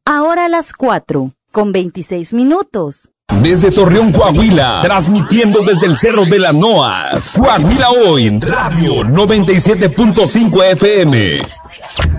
Ahora a las 4:26. Desde Torreón, Coahuila, transmitiendo desde el Cerro de la Noa, Coahuila Hoy, Radio 97.5 FM.